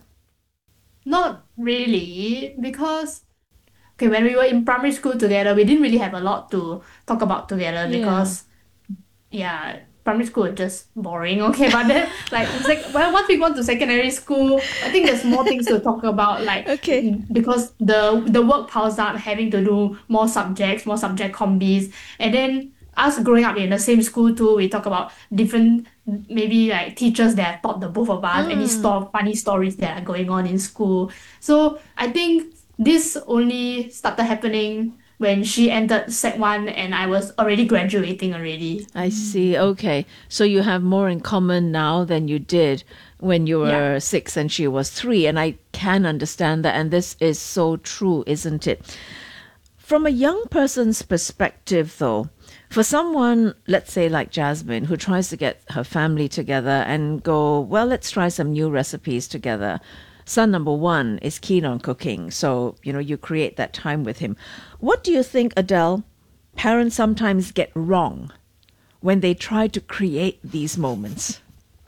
J: Not really, because okay, when we were in primary school together, we didn't really have a lot to talk about together
H: Yeah.
J: because yeah, primary school is just boring. Okay, but then like sec- well, once we went to secondary school, I think there's more things to talk about. Like
H: okay,
J: because the the work piles up, having to do more subjects, more subject combis, and then us growing up in the same school too, we talk about different maybe like teachers that have taught the both of us, any
H: Mm.
J: sto- funny stories that are going on in school. So I think this only started happening when she entered sec one and I was already graduating already.
H: I see. Okay. So you have more in common now than you did when you were
J: Yeah.
H: six and she was three. And I can understand that. And this is so true, isn't it? From a young person's perspective, though, for someone, let's say like Jasmine, who tries to get her family together and go, well, let's try some new recipes together. Son number one is keen on cooking. So, you know, you create that time with him. What do you think, Adele, parents sometimes get wrong when they try to create these moments?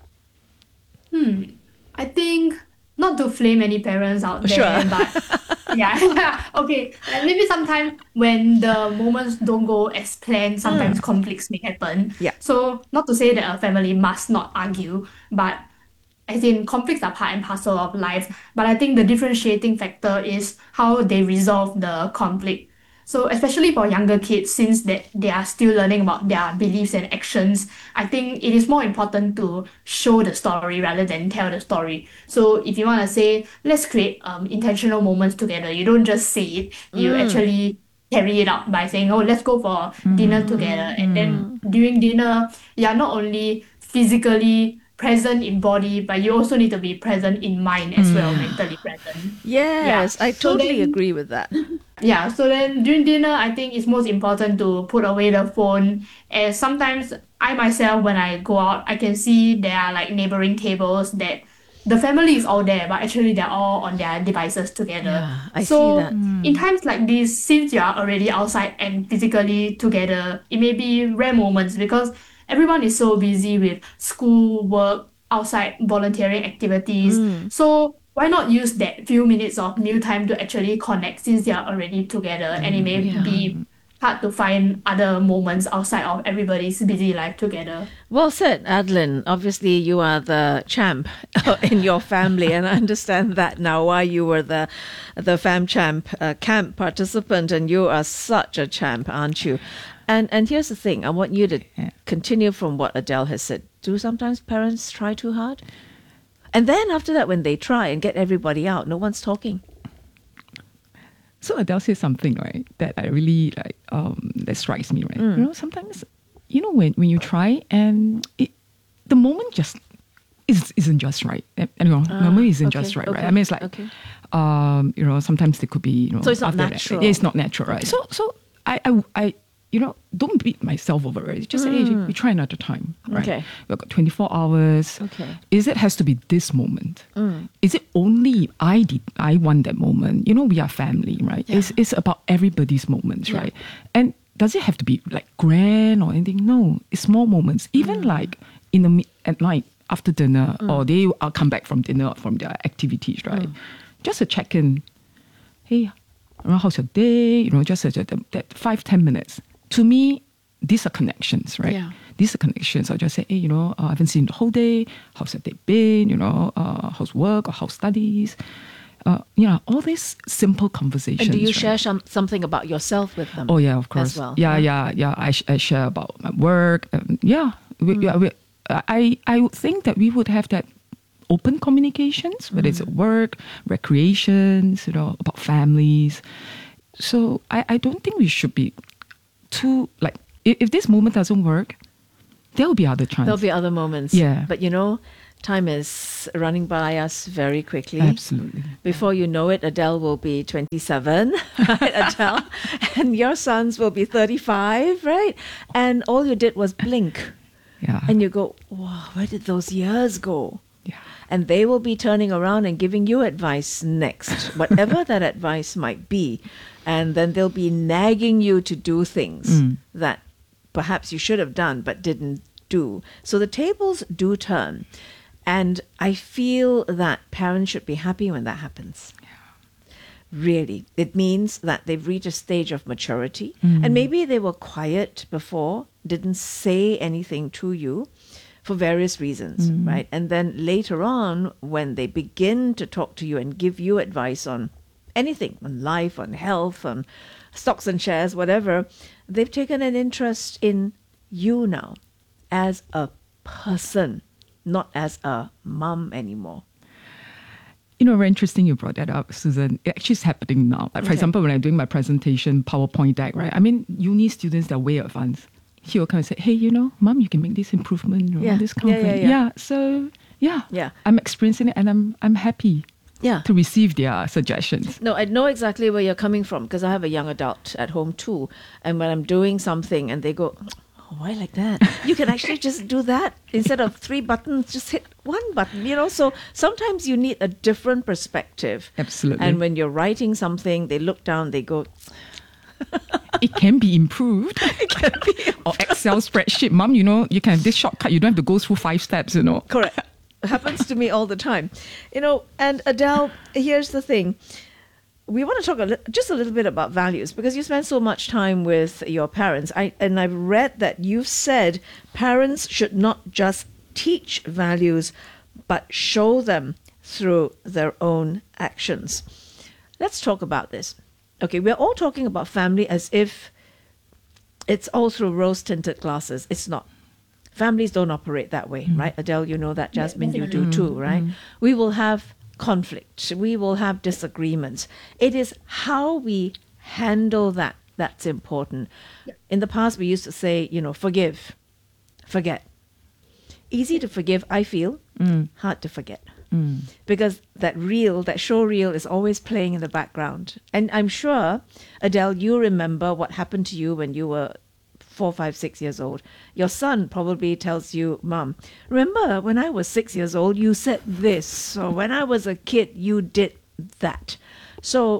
J: Hmm. I think not to flame any parents out there,
H: Sure.
J: but yeah, okay. Like maybe sometimes when the moments don't go as planned, sometimes
H: Mm.
J: conflicts may happen.
H: Yeah.
J: So not to say that a family must not argue, but as in conflicts are part and parcel of life. But I think the differentiating factor is how they resolve the conflict. So especially for younger kids, since that they are still learning about their beliefs and actions, I think it is more important to show the story rather than tell the story. So if you want to say, let's create um, intentional moments together, you don't just say it, you
H: Mm.
J: actually carry it out by saying, oh, let's go for dinner together. And then during dinner, you're not only physically present in body, but you also need to be present in mind as well, mentally present.
H: Yes, I
J: So
H: totally
J: then-
H: agree with that.
J: Yeah, so then during dinner, I think it's most important to put away the phone. As sometimes I myself, when I go out, I can see there are like neighboring tables that the family is all there, but actually they're all on their devices together.
H: Yeah, I
J: so
H: see that.
J: in times like this, since you are already outside and physically together, it may be rare moments because everyone is so busy with school, work, outside volunteering activities.
H: Mm.
J: So why not use that few minutes of meal time to actually connect since they are already together, and it may
H: Yeah.
J: be hard to find other moments outside of everybody's busy life together.
H: Well said, Adeline. Obviously, you are the champ in your family, and I understand that now why you were the the fam champ uh, camp participant, and you are such a champ, aren't you? And and here's the thing: I want you to continue from what Adele has said. Do sometimes parents try too hard? And then after that, when they try and get everybody out, no one's talking.
I: So Adele said something, right, that I really like, um, that strikes me, right?
H: Mm.
I: You know, sometimes, you know, when, when you try and it, the moment just is, isn't just right. And, you know,
H: Ah,
I: the moment isn't
H: okay,
I: just right,
H: okay,
I: right? I mean, it's like,
H: okay.
I: um, you know, sometimes it could be, you know,
H: So it's not
I: after that-
H: natural.
I: yeah, it's not natural, right?
H: Okay.
I: So, so I, I, I, you know, don't beat myself over it. Just say, hey, we try another time. Right?
H: Okay.
I: We've got twenty-four hours.
H: Okay.
I: Is it has to be this moment?
H: Mm.
I: Is it only I did I want that moment? You know, we are family, right?
H: Yeah.
I: It's it's about everybody's moments,
H: Yeah.
I: right? And does it have to be like grand or anything? No, it's small moments. Even like in the mi- at night after dinner,
H: Mm.
I: or they will come back from dinner or from their activities, right? Just a check in. Hey, you know, how's your day? You know, just a, that, that five ten minutes. To me, these are connections, right?
H: Yeah.
I: These are connections. I'll just say, hey, you know, uh, I haven't seen you the whole day. How's your day been? You know, uh, how's work or how's studies? Uh, you know, all these simple conversations.
H: And do you
I: right?
H: share some, something about yourself with them?
I: Oh yeah, of course.
H: As well.
I: Yeah, yeah, yeah. I, sh- I share about my work. Um, yeah, we, yeah we, I I would think that we would have that open communications, whether it's at work, recreations, you know, about families. So I, I don't think we should be too like if, if this moment doesn't work, there will be other chances.
H: There'll be other moments.
I: Yeah.
H: But you know, time is running by us very quickly.
I: Absolutely.
H: Before you know it, Adele will be twenty-seven, right, Adele? And your sons will be thirty-five, right? And all you did was blink.
I: Yeah.
H: And you go, wow, where did those years go? Yeah. And they will be turning around and giving you advice next, whatever that advice might be. And then they'll be nagging you to do things
I: Mm.
H: that perhaps you should have done but didn't do. So the tables do turn. And I feel that parents should be happy when that happens. Really. It means that they've reached a stage of maturity.
I: Mm.
H: And maybe they were quiet before, didn't say anything to you for various reasons,
I: Mm.
H: right? And then later on, when they begin to talk to you and give you advice on anything, on life, on health, on stocks and shares, whatever, they've taken an interest in you now as a person, not as a mum anymore.
I: You know, very interesting you brought that up, Susan. It actually is happening now. Like, for
H: Okay.
I: example, when I'm doing my presentation, PowerPoint deck, right? I mean, uni students, they're way advanced. He will come and say, hey, you know, Mom, you can make this improvement, you know,
H: Yeah.
I: this kind of
H: Yeah,
I: thing.
H: yeah, yeah.
I: So, yeah.
H: Yeah.
I: I'm experiencing it and I'm I'm happy
H: Yeah.
I: to receive their suggestions.
H: No, I know exactly where you're coming from because I have a young adult at home too. And when I'm doing something and they go, oh, why like that? You can actually just do that. Instead of three buttons, just hit one button, you know? So sometimes you need a different perspective.
I: Absolutely.
H: And when you're writing something, they look down, they go,
I: It can be improved. It can be improved. Or Excel spreadsheet. Mom, you know, you can have this shortcut. You don't have to go through five steps, you know.
H: correct. It happens to me all the time. You know, and Adele, here's the thing. We want to talk a li- just a little bit about values because you spend so much time with your parents. I and I've read that you've said parents should not just teach values, but show them through their own actions. Let's talk about this. Okay, we're all talking about family as if it's all through rose-tinted glasses. It's not. Families don't operate that way, right? Adele, you know that. Jasmine, you do too, right? We will have conflict. We will have disagreements. It is how we handle that that's important. In the past, we used to say, you know, forgive, forget. Easy to forgive, I feel.
I: Mm.
H: Hard to forget.
I: Mm.
H: Because that reel, that show reel is always playing in the background. And I'm sure, Adele, you remember what happened to you when you were four, five, six years old. Your son probably tells you, Mom, remember when I was six years old, you said this. Or when I was a kid, you did that. So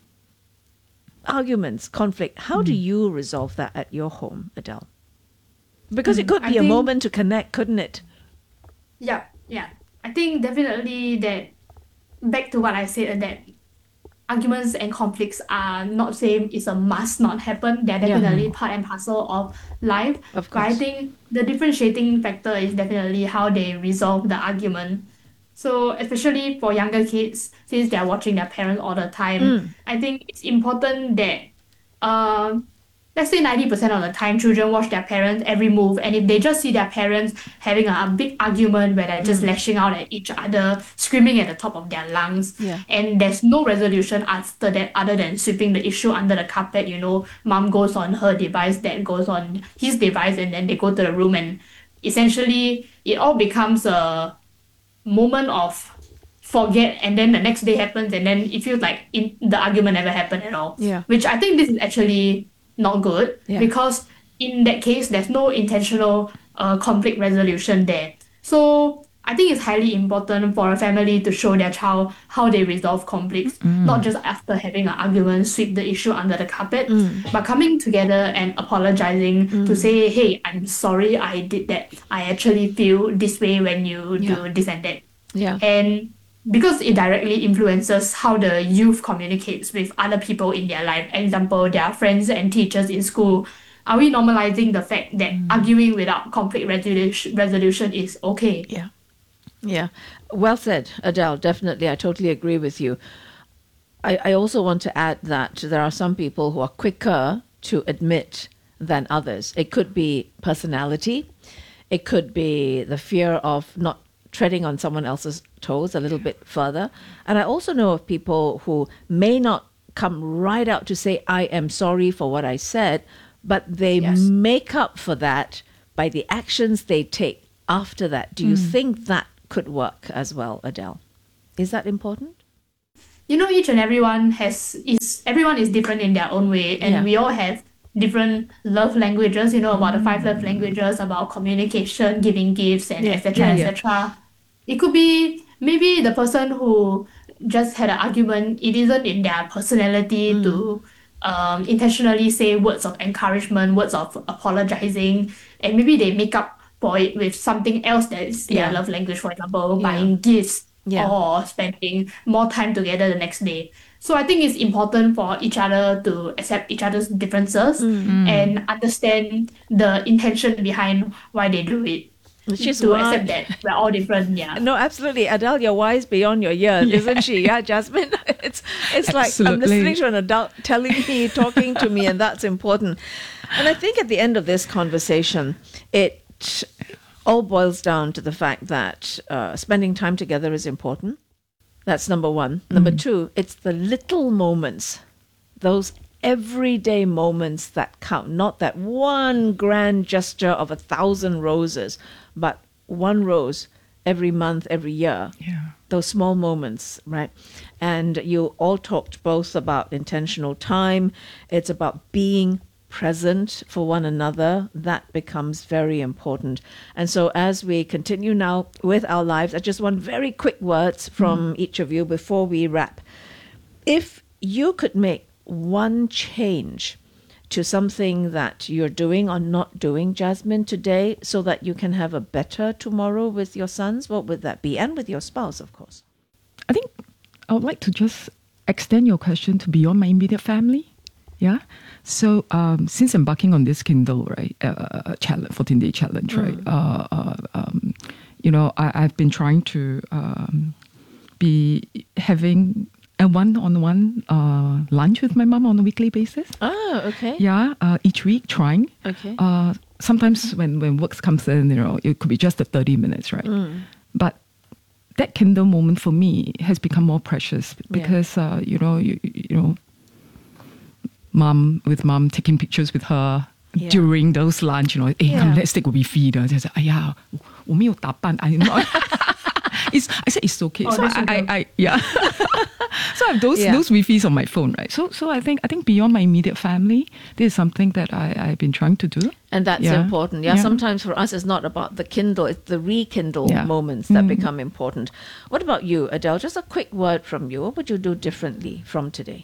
H: arguments, conflict, how do you resolve that at your home, Adele? Because it could
J: I
H: be a
J: think-
H: moment to connect, couldn't it?
J: Yeah, yeah. I think definitely that back to what I said, that arguments and conflicts are not saying it's a must not happen. They're
H: Yeah.
J: definitely part and parcel of life.
H: Of
J: But I
H: course.
J: think the differentiating factor is definitely how they resolve the argument. So especially for younger kids, since they're watching their parents all the time,
H: Mm.
J: I think it's important that um let's say ninety percent of the time children watch their parents every move, and if they just see their parents having a, a big argument where they're just
H: Mm.
J: lashing out at each other, screaming at the top of their lungs,
H: Yeah.
J: and there's no resolution after that other than sweeping the issue under the carpet, you know, mom goes on her device, dad goes on his device, and then they go to the room, and essentially it all becomes a moment of forget, and then the next day happens, and then it feels like in, the argument never happened at all.
H: Yeah.
J: Which I think this is actually not good
H: Yeah.
J: because in that case, there's no intentional uh, conflict resolution there. So I think it's highly important for a family to show their child how they resolve conflicts,
H: Mm.
J: not just after having an argument, sweep the issue under the carpet,
H: Mm.
J: but coming together and apologizing to
H: Mm.
J: say, hey, I'm sorry I did that. I actually feel this way when you
H: Yeah.
J: do this and that.
H: Yeah.
J: And because it directly influences how the youth communicates with other people in their life, example, their friends and teachers in school, are we normalizing the fact that arguing without conflict resolution, resolution is okay?
H: Yeah. Yeah. Well said, Adele. Definitely. I totally agree with you. I, I also want to add that there are some people who are quicker to admit than others. It could be personality. It could be the fear of not treading on someone else's toes a little bit further. And I also know of people who may not come right out to say, I am sorry for what I said, but they
J: Yes.
H: make up for that by the actions they take after that. Do you
J: Mm.
H: think that could work as well, Adele? Is that important?
J: You know, each and everyone has is everyone is different in their own way, and
H: Yeah.
J: we all have different love languages. You know about the five love languages, about communication, giving gifts, and
H: Yeah,
J: et cetera,
H: yeah,
J: et
H: yeah.
J: cetera. It could be maybe the person who just had an argument. It isn't in their personality
H: Mm.
J: to um, intentionally say words of encouragement, words of apologizing, and maybe they make up for it with something else that is
H: Yeah.
J: their love language. For example,
H: Yeah.
J: buying gifts
H: Yeah.
J: or spending more time together the next day. So I think it's important for each other to accept each other's differences
H: Mm.
J: and understand the intention behind why they do it.
H: Which is
J: to
H: why-
J: accept that we're all different. Yeah.
H: No, absolutely. Adele, you're wise beyond your years,
I: Yeah.
H: isn't she? Yeah, Jasmine. It's it's like I'm
I: Absolutely.
H: listening to an adult telling me, talking to me, and that's important. And I think at the end of this conversation, it all boils down to the fact that uh, spending time together is important. That's number one. Number two, it's the little moments, those everyday moments that count, not that one grand gesture of a thousand roses, but one rose every month, every year.
I: Yeah.
H: Those small moments, right? And you all talked both about intentional time. It's about being present for one another. That becomes very important. And so as we continue now with our lives, I just want very quick words from each of you before we wrap. If you could make one change to something that you're doing or not doing, Jasmine, today, so that you can have a better tomorrow with your sons, what would that be? And with your spouse, of course.
I: I think I would like to just extend your question to beyond my immediate family. Yeah. So um, since embarking on this Kindle, right, uh, challenge, fourteen day challenge,
H: Mm.
I: right, uh, uh, um, you know, I, I've been trying to um, be having a one-on-one uh, lunch with my mom on a weekly basis.
H: Oh, okay.
I: Yeah, uh, each week trying.
H: Okay.
I: Uh, sometimes when, when work comes in, you know, it could be just the thirty minutes, right?
H: Mm.
I: But that Kindle moment for me has become more precious
H: Yeah.
I: because, uh, you know, you, you know, mom with mom taking pictures with her
H: Yeah.
I: during those lunch, you know, hey,
H: Yeah.
I: come, let's take a wee feed. Uh, just, "哎呀，我没有打扮, I'm not." It's, I said it's okay.
J: Oh,
I: so
J: that's
I: I,
J: okay.
I: I, I, yeah. So I have those
H: Yeah.
I: those Wi-Fi's on my phone, right? So so I think I think beyond my immediate family, this is something that I I've been trying to do.
H: And that's
I: Yeah.
H: important. Yeah,
I: Yeah.
H: sometimes for us, it's not about the Kindle, it's the rekindle
I: Yeah.
H: moments that
I: Mm.
H: become important. What about you, Adele? Just a quick word from you. What would you do differently from today?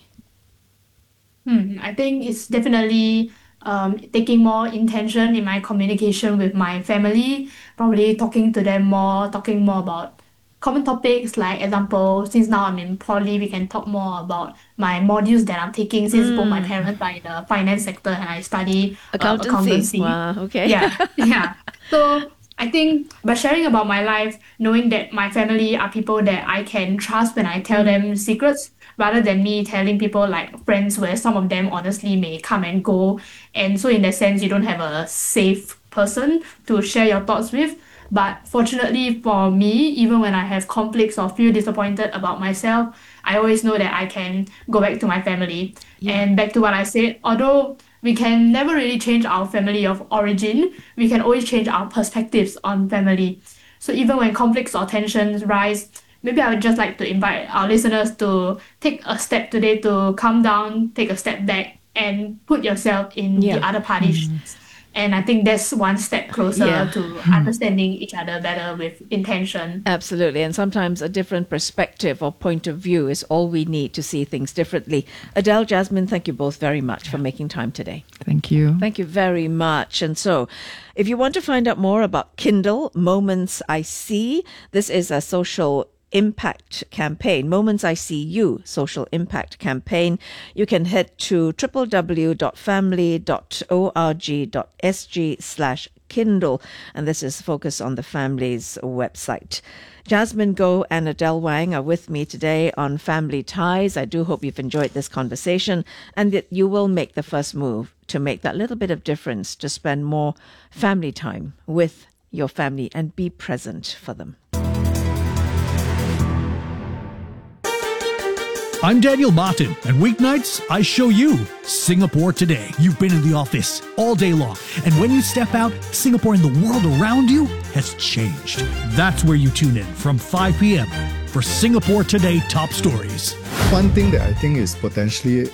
J: Hmm, I think it's definitely um, taking more intention in my communication with my family, probably talking to them more, talking more about common topics, like example, since now I'm in poly, we can talk more about my modules that I'm taking since both my
H: Mm.
J: parents are in the finance sector and I study uh,
H: Accountancy.
J: accountancy.
H: Wow, okay.
J: Yeah, yeah. So I think by sharing about my life, knowing that my family are people that I can trust when I tell them secrets, rather than me telling people like friends where some of them honestly may come and go. And so in that sense, you don't have a safe person to share your thoughts with. But fortunately for me, even when I have conflicts or feel disappointed about myself, I always know that I can go back to my family.
H: Yeah.
J: And back to what I said, although we can never really change our family of origin, we can always change our perspectives on family. So even when conflicts or tensions rise, maybe I would just like to invite our listeners to take a step today to calm down, take a step back, and put yourself in
H: Yeah.
J: the other party's shoes. And I think that's one step closer
H: Yeah.
J: to understanding each other better with intention.
H: Absolutely. And sometimes a different perspective or point of view is all we need to see things differently. Adele, Jasmine, thank you both very much for making time today.
I: Thank you.
H: Thank you very much. And so, if you want to find out more about Kindle, Moments I See, this is a social impact campaign, Moments I See You social impact campaign. You can head to w w w dot family dot org dot s g slash Kindle, and this is focused on the family's website. Jasmine Goh and Adele Wang are with me today on Family Ties. I do hope you've enjoyed this conversation and that you will make the first move to make that little bit of difference, to spend more family time with your family and be present for them.
T: I'm Daniel Martin, and weeknights, I show you Singapore Today. You've been in the office all day long, and when you step out, Singapore and the world around you has changed. That's where you tune in from five p.m. for Singapore Today Top Stories.
U: One thing that I think is potentially